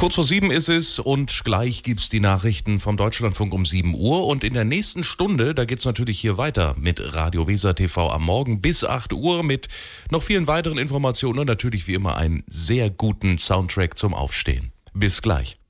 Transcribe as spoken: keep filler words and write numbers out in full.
Kurz vor sieben ist es und gleich gibt's die Nachrichten vom Deutschlandfunk um sieben Uhr. Und in der nächsten Stunde, da geht's natürlich hier weiter mit Radio Weser T V am Morgen bis acht Uhr mit noch vielen weiteren Informationen und natürlich wie immer einen sehr guten Soundtrack zum Aufstehen. Bis gleich.